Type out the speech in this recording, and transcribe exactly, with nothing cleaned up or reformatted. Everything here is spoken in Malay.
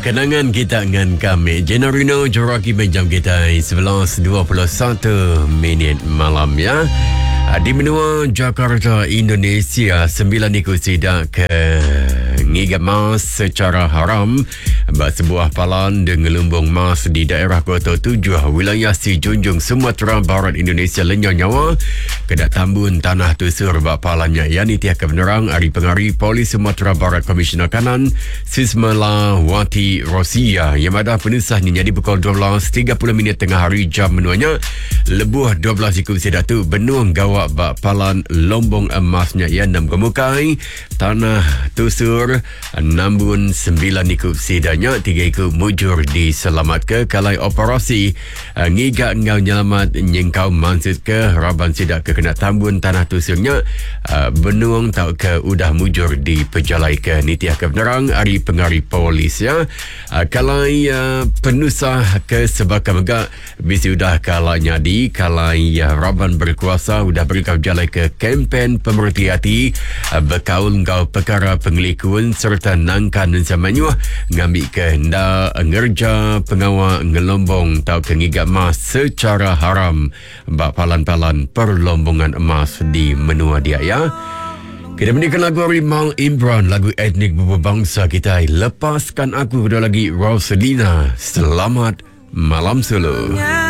Kenangan kita dengan kami Jenarino Joraki Benjam kita sebelas dua puluh satu minit malam ya. Di benua Jakarta, Indonesia, sembilan ikut sidak ke ngigat mas secara haram bak sebuah palan dan ngelumbung mas di daerah Kota Tujuh, wilayah Si Junjung, Sumatera Barat, Indonesia lenyap nyawa kedak tambun tanah tusur bak palannya. Yani tiap kebenaran Ari Pengari Polis Sumatera Barat Komisioner Kanan Sismala Wati Rosia yang ada penusahnya jadi pukul dua belas tiga puluh minit tengah hari jam menuanya lebuh dua belas ikut sidak tu benuang gawak bak palan lombong emasnya yang enam kemukai tanah tusur nambun sembilan ikut sidanya tiga ikut mujur diselamat ke kalai operasi uh, ngigak ngau nyelamat nyengkau mansut ke raban sidak ke kena tambun tanah tusurnya uh, benuang tau ke udah mujur di pejalai ke nitiah kebenaran Ari Pengari Polis ya. uh, kalai uh, penusah ke sebakam megak bisi udah kalanya di kalai uh, raban berkuasa udah berikau jalai ke kempen pemerhati hati uh, berkaul ngau perkara pengelikuan serta nangkan dan samanyuh ngambil ke hendak ngerja pengawal ngelombong tau ke ngigat emas secara haram bak palan-palan perlombongan emas di menua dia ya. Kita mendengarkan lagu Rimal Imran, lagu etnik berbangsa kita. Lepaskan aku, ada lagi Rosalina. Selamat malam Solo.